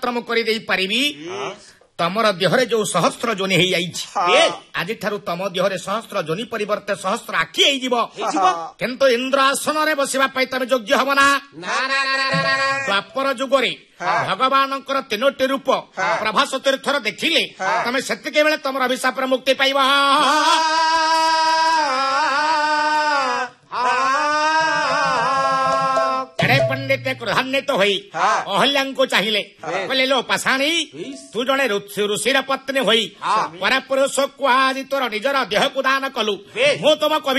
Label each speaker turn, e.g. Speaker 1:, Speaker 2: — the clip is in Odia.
Speaker 1: ପରାକ୍ରମ କରିଦେଇ ପାରିବି ତମର ଦେହରେ ଯୋଉ ସହସ୍ର ଯୋନି ହେଇଯାଇଛି ଆଜି ଠାରୁ ତମ ଦେହରେ ସହସ୍ର ଯୋନି ପରିବର୍ତ୍ତେ ସହସ୍ର ଆଖି ହେଇଯିବ କିନ୍ତୁ ଇନ୍ଦ୍ର ଆସନରେ ବସିବା ପାଇଁ ତମେ ଯୋଗ୍ୟ ହବ ନା। ଦ୍ୱାପର ଯୁଗରେ ଭଗବାନଙ୍କର 3ଟି ରୂପ ପ୍ରଭାସ ତୀର୍ଥର ଦେଖିଲେ ତମେ ସେତିକି ବେଳେ ତମର ଅଭିଶାପର ମୁକ୍ତି ପାଇବ। ପଣ୍ଡିତ କ୍ରୋଧାନ୍ୱିତ ହୋଇ ଅହଲ୍ୟାଙ୍କୁ ଚାହିଁଲେ କହିଲେ ଲୋ ପାଷାଣୀ ତୁ ଜଣେ ଋଷିର ପତ୍ନୀ ହୋଇ ପରପୁରୁଷକୁ ଆଜି ତୋର ନିଜର ଦେହକୁ ଦାନ କଲୁ ମୁଁ ତୁମକୁ